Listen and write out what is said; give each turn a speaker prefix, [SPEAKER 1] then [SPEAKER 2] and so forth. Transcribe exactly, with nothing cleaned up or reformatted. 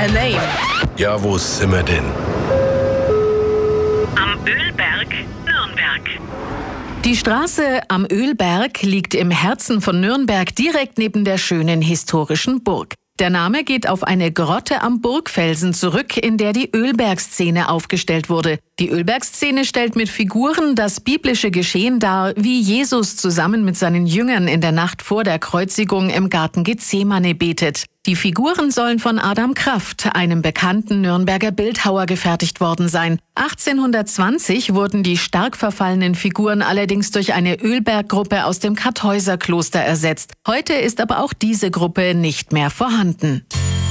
[SPEAKER 1] a name.
[SPEAKER 2] Ja, wo sind wir denn?
[SPEAKER 3] Am Ölberg, Nürnberg.
[SPEAKER 1] Die Straße Am Ölberg liegt im Herzen von Nürnberg, direkt neben der schönen historischen Burg. Der Name geht auf eine Grotte am Burgfelsen zurück, in der die Ölbergszene aufgestellt wurde. Die Ölbergszene stellt mit Figuren das biblische Geschehen dar, wie Jesus zusammen mit seinen Jüngern in der Nacht vor der Kreuzigung im Garten Gethsemane betet. Die Figuren sollen von Adam Kraft, einem bekannten Nürnberger Bildhauer, gefertigt worden sein. achtzehnhundertzwanzig wurden die stark verfallenen Figuren allerdings durch eine Ölberggruppe aus dem Kartäuserkloster ersetzt. Heute ist aber auch diese Gruppe nicht mehr vorhanden.